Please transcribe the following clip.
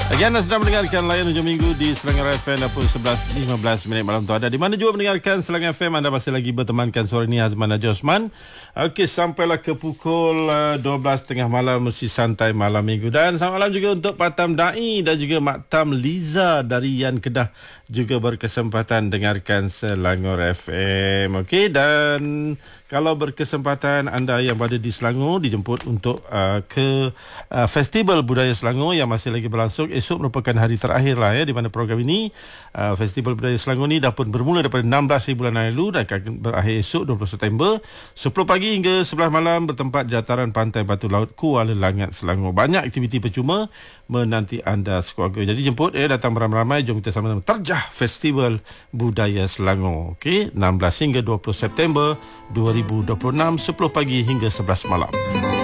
Lagi anda sedang mendengarkan Layan Hujung Minggu di Selangor FM pukul 11.15 malam tu ada. Di mana juga mendengarkan Selangor FM, anda masih lagi bertemankan sore ini Azman Najwa Osman. Okey, sampailah ke pukul 12.30 malam mesti santai malam minggu. Dan selamat malam juga untuk Patam Dai dan juga Maktam Liza dari Yan Kedah juga berkesempatan dengarkan Selangor FM. Okey, dan kalau berkesempatan anda yang berada di Selangor dijemput untuk ke Festival Budaya Selangor yang masih lagi berlangsung. Esok merupakan hari terakhir lah di mana program ini, Festival Budaya Selangor ni dah pun bermula daripada 16 bulan lalu dan akan berakhir esok 20 September 10 pagi hingga 11 malam bertempat di dataran Pantai Batu Laut Kuala Langat Selangor. Banyak aktiviti percuma menanti anda sekeluarga. Jadi jemput datang beramai-ramai, jom kita sama-sama terjah Festival Budaya Selangor. Okey, 16 hingga 20 September 2026 10 pagi hingga 11 malam.